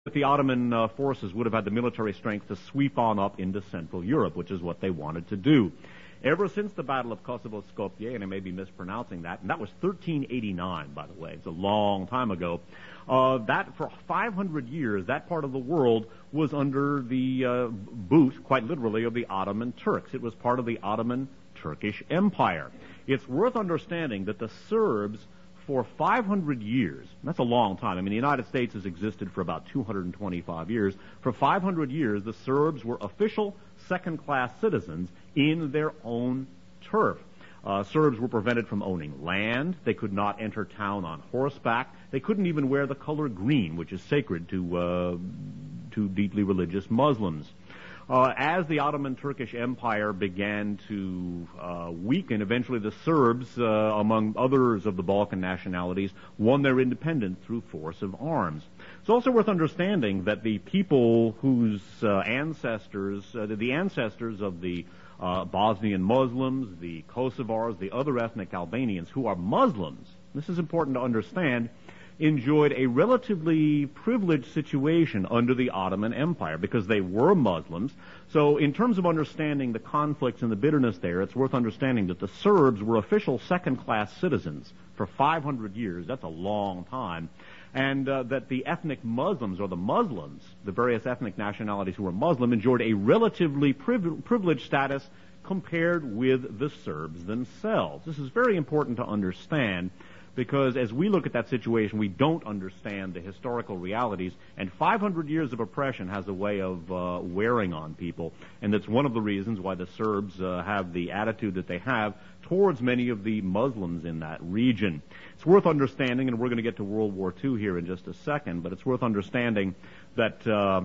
that the Ottoman forces would have had the military strength to sweep on up into Central Europe, which is what they wanted to do. Ever since the Battle of Kosovo-Skopje, and I may be mispronouncing that, and that was 1389, by the way, it's a long time ago, that for 500 years, that part of the world was under the boot, quite literally, of the Ottoman Turks. It was part of the Ottoman Turkish Empire. It's worth understanding that the Serbs, for 500 years, that's a long time. I mean, the United States has existed for about 225 years. For 500 years, the Serbs were official second-class citizens in their own turf. Serbs were prevented from owning land. They could not enter town on horseback. They couldn't even wear the color green, which is sacred to deeply religious Muslims. As the Ottoman Turkish Empire began to weaken, eventually the Serbs, among others of the Balkan nationalities, won their independence through force of arms. It's also worth understanding that the people whose ancestors of the Bosnian Muslims, the Kosovars, the other ethnic Albanians who are Muslims, this is important to understand, enjoyed a relatively privileged situation under the Ottoman Empire because they were Muslims. So in terms of understanding the conflicts and the bitterness there, it's worth understanding that the Serbs were official second-class citizens for 500 years. That's a long time. And that the ethnic Muslims, or the Muslims, the various ethnic nationalities who were Muslim, enjoyed a relatively privileged status compared with the Serbs themselves. This is very important to understand, because as we look at that situation, we don't understand the historical realities, and 500 years of oppression has a way of wearing on people, and that's one of the reasons why the Serbs have the attitude that they have towards many of the Muslims in that region. It's worth understanding, and we're going to get to World War II here in just a second, but it's worth understanding that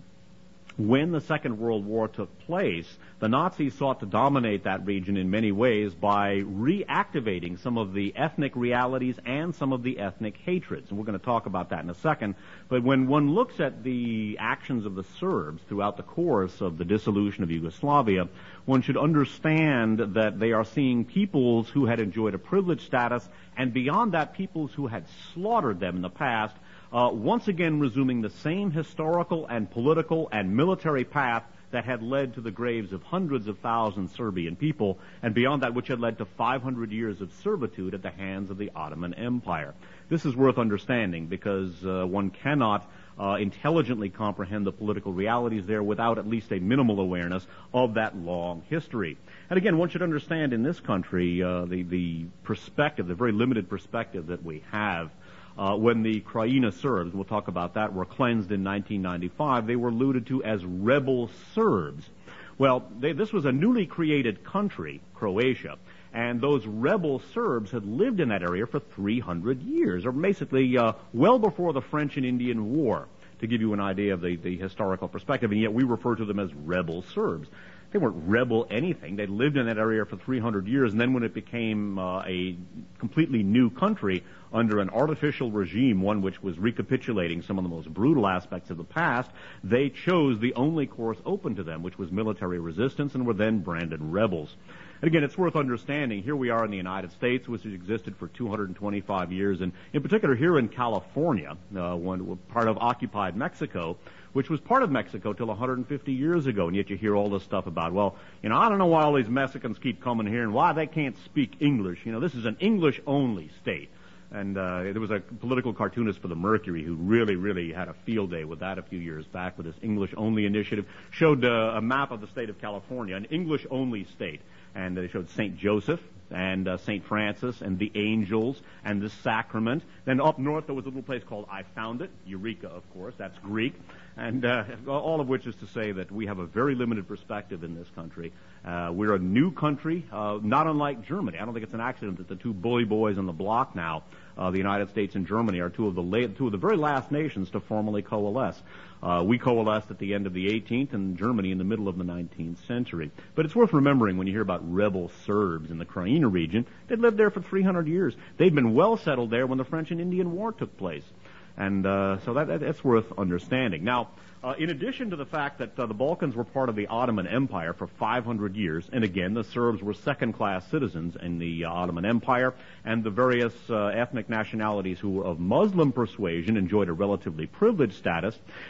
when the Second World War took place, the Nazis sought to dominate that region in many ways by reactivating some of the ethnic realities and some of the ethnic hatreds. And we're going to talk about that in a second. But when one looks at the actions of the Serbs throughout the course of the dissolution of Yugoslavia, one should understand that they are seeing peoples who had enjoyed a privileged status, and beyond that, peoples who had slaughtered them in the past, once again resuming the same historical and political and military path that had led to the graves of hundreds of thousands of Serbian people, and beyond that, which had led to 500 years of servitude at the hands of the Ottoman Empire. This is worth understanding because one cannot intelligently comprehend the political realities there without at least a minimal awareness of that long history. And again, one should understand in this country the perspective, the very limited perspective that we have. When the Krajina Serbs, we'll talk about that, were cleansed in 1995, they were alluded to as rebel Serbs. Well, this was a newly created country, Croatia, and those rebel Serbs had lived in that area for 300 years, or basically well before the French and Indian War, to give you an idea of the historical perspective, and yet we refer to them as rebel Serbs. They weren't rebel anything. They lived in that area for 300 years, and then when it became a completely new country under an artificial regime, one which was recapitulating some of the most brutal aspects of the past, they chose the only course open to them, which was military resistance, and were then branded rebels. And again, it's worth understanding, here we are in the United States, which has existed for 225 years, and in particular here in California, part of occupied Mexico, which was part of Mexico till 150 years ago, and yet you hear all this stuff about, well, I don't know why all these Mexicans keep coming here and why they can't speak English. This is an English-only state. And there was a political cartoonist for the Mercury who really, really had a field day with that a few years back with this English-only initiative. Showed a map of the state of California, an English-only state. And they showed St. Joseph and St. Francis and the Angels and the Sacrament. Then up north there was a little place called I Found It, Eureka, of course, that's Greek. And all of which is to say that we have a very limited perspective in this country. We're a new country, not unlike Germany. I don't think it's an accident that the two bully boys on the block now, the United States and Germany, are two of the very last nations to formally coalesce. We coalesced at the end of the 18th and Germany in the middle of the 19th century. But it's worth remembering when you hear about rebel Serbs in the Krajina region, they'd lived there for 300 years. They'd been well settled there when the French and Indian War took place. And so that's worth understanding. Now, in addition to the fact that the Balkans were part of the Ottoman Empire for 500 years, and again, the Serbs were second-class citizens in the Ottoman Empire, and the various ethnic nationalities who were of Muslim persuasion enjoyed a relatively privileged status,